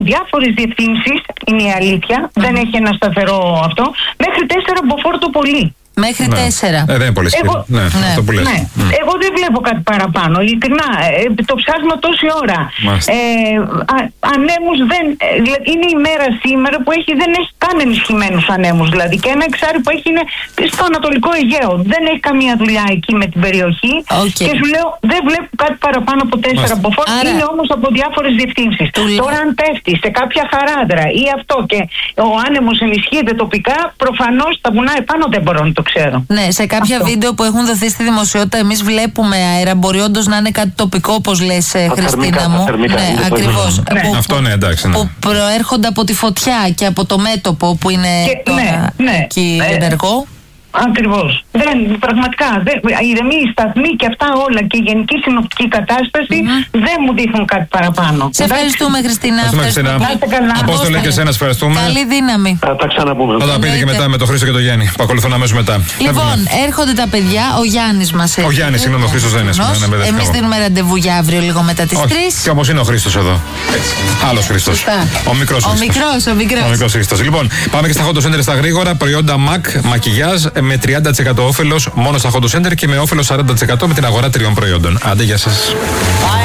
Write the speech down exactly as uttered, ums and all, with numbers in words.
διάφορες διευθύνσεις, είναι η αλήθεια, mm. δεν έχει ένα σταθερό αυτό, μέχρι τέσσερα μποφόρ το πολύ. Μέχρι ναι. τέσσερα. Ε, δεν είναι πολύ σκληρό. Ναι, ναι. Αυτό που λες. Ναι. Mm. Εγώ δεν βλέπω κάτι παραπάνω. Ειλικρινά, ε, το ψάχνω τόση ώρα. Ε, α, ανέμους δεν. Ε, είναι η μέρα σήμερα που έχει, δεν έχει καν ενισχυμένους ανέμους. Δηλαδή, και ένα εξάρι που έχει είναι στο Ανατολικό Αιγαίο. Δεν έχει καμία δουλειά εκεί με την περιοχή. Okay. Και σου λέω, δεν βλέπω κάτι παραπάνω από τέσσερα μποφόρ. Άρα... Είναι όμως από διάφορες διευθύνσεις. Τώρα, αν πέφτει σε κάποια χαράδρα ή αυτό και ο άνεμος ενισχύεται τοπικά, προφανώς τα βουνά επάνω δεν μπορώ να το ξέρω. Ναι, σε κάποια αυτό. Βίντεο που έχουν δοθεί στη δημοσιότητα, εμείς βλέπουμε αέρα. Μπορεί όντως να είναι κάτι τοπικό, όπως λες, Χριστίνα μου. Ναι, ακριβώς. Ναι. Που, αυτό ναι, εντάξει. Ναι. Που προέρχονται από τη φωτιά και από το μέτωπο που είναι και, τώρα ναι, ναι. εκεί ε, ενεργό. Ακριβώς. Δεν, πραγματικά, δεν, ηρεμοί, σταθμοί και αυτά όλα και η γενική συνοπτική κατάσταση mm-hmm. δεν μου δείχνουν κάτι παραπάνω. Σε ευχαριστούμε, Χριστίνα. Ευχαριστούμε, Χριστίνα. Απόστολε και εσένα ευχαριστούμε. Καλή δύναμη. Θα τα ξαναπούμε. Θα τα πείτε και μετά με τον Χρήστο και τον Γιάννη που ακολουθούν αμέσως μετά. Λοιπόν, έρχονται τα παιδιά. Ο Γιάννης μας έρχεται. Ο Γιάννης, συγγνώμη, ο Χρήστος δεν είναι. Εμείς δίνουμε ραντεβού για αύριο λίγο μετά τις τρεις. Και όμως είναι ο Χρήστος εδώ. Άλλος Χρήστος. Ο μικρός Χρήστος. Ο μικρός Χρήστος. Λοιπόν, πάμε και στα Hot Center στα γρήγορα. Προϊόντα Mac, μακιγιάζ με τριάντα τοις εκατό όφελος μόνο στα Hot Center και με όφελος σαράντα τοις εκατό με την αγορά τριών προϊόντων. Άντε, γεια σας.